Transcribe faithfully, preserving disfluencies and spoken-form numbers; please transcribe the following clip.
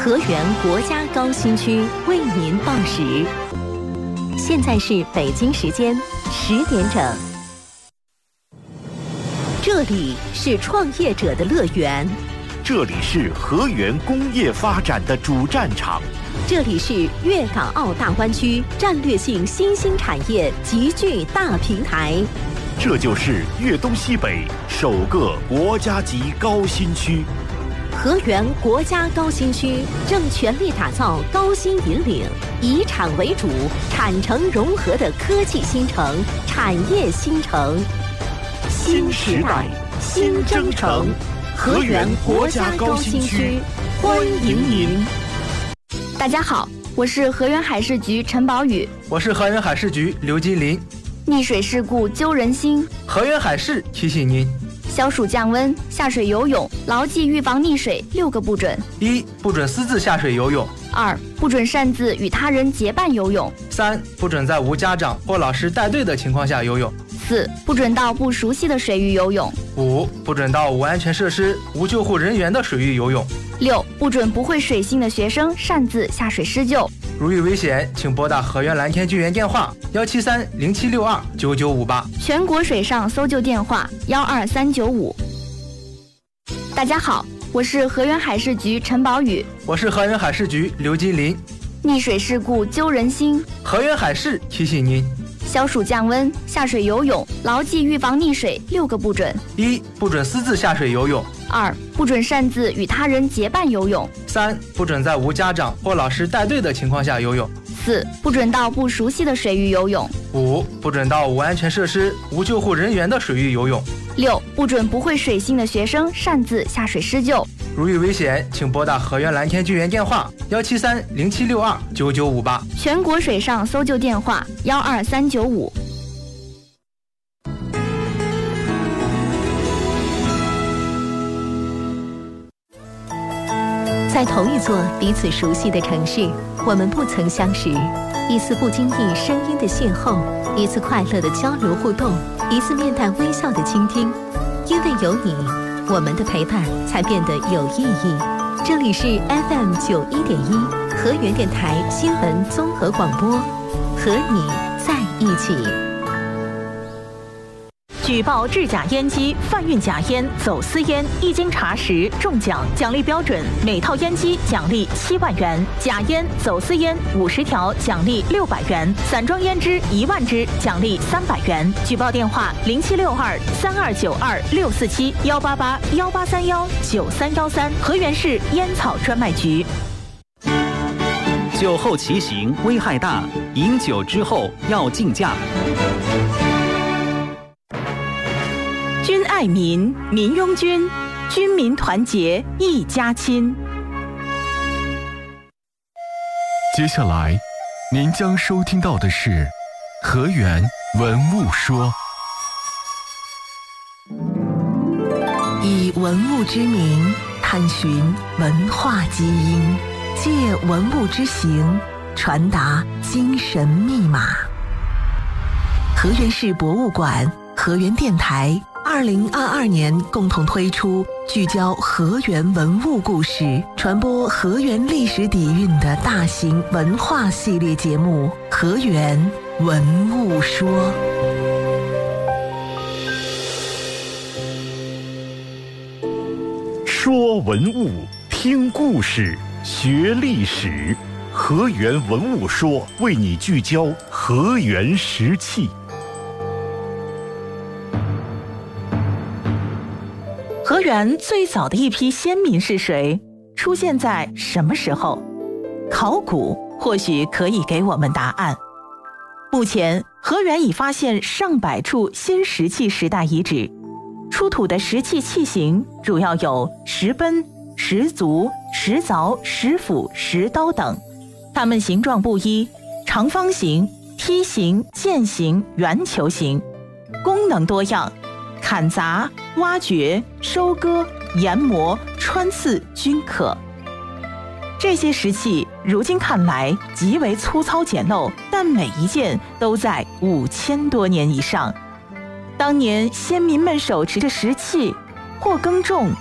河源国家高新区为您报时，现在是北京时间十点整。这里是创业者的乐园， 这里是河源工业发展的主战场， 这里是粤港澳大湾区战略性新兴产业集聚大平台， 这就是粤东西北首个国家级高新区。 河源国家高新区正全力打造高新引领、以产为主、产城融合的科技新城、产业新城。 新时代，新征程，河源国家高新区，欢迎您。 大家好，我是河源海事局陈宝宇， 我是河源海事局刘金林。 溺水事故揪人心， 河源海事提醒您： 消暑降温，下水游泳，牢记预防溺水六个不准： 一、不准私自下水游泳； 二、不准擅自与他人结伴游泳； 三、不准在无家长或老师带队的情况下游泳； 四、不准到不熟悉的水域游泳； 五、不准到无安全设施、无救护人员的水域游泳； 六、不准不会水性的学生擅自下水施救。 如遇危险，请拨打河源蓝天救援电话幺七三零七六二九九五八， 全国水上搜救电话幺二三九五。大家好，我是河源海事局陈宝宇， 我是河源海事局刘金林。 溺水事故揪人心， 河源海事提醒您： 消暑降温，下水游泳，牢记预防溺水六个不准： 一、不准私自下水游泳； 二、不准擅自与他人结伴游泳； 三、不准在无家长或老师带队的情况下游泳； 四、不准到不熟悉的水域游泳； 五、不准到无安全设施、无救护人员的水域游泳； 六、不准不会水性的学生擅自下水施救。 如遇危险，请拨打河源蓝天救援电话幺七三零七六二九九五八， 全国水上搜救电话幺二三九五。 在同一座彼此熟悉的城市，我们不曾相识，一次不经意声音的邂逅，一次快乐的交流互动，一次面带微笑的倾听。因为有你，我们的陪伴才变得有意义。这里是 F M 九一点一河源电台新闻综合广播，和你在一起。 举报制假烟机、贩运假烟、走私烟，一经查实中奖，奖励标准每套烟机奖励七万元，假烟、走私烟五十条奖励六百元，散装烟支一万支奖励三百元。举报电话零七六二三二九二六四七幺八八幺八三幺九三幺三，河源市烟草专卖局。 酒后骑行危害大，饮酒之后要禁驾。 军爱民，民拥军，军民团结一家亲。 接下来，您将收听到的是河源文物说。 以文物之名，探寻文化基因，借文物之形，传达精神密码。河源市博物馆、河源电台二零二二年共同推出聚焦河源文物故事、传播河源历史底蕴的大型文化系列节目《河源文物说》。 说文物，听故事，学历史。河源文物说为你聚焦河源石器。 河源最早的一批先民是谁？出现在什么时候？考古或许可以给我们答案。目前，河源已发现上百处新石器时代遗址，出土的石器器型主要有石奔、石足、石凿、石斧、石刀等，它们形状不一，长方形、梯形、剑形、圆球形，功能多样，砍砸、挖掘、收割、研磨、穿刺均可。这些石器如今看来极为粗糙简陋，但每一件都在五千多年以上。当年先民们手持着石器，或耕种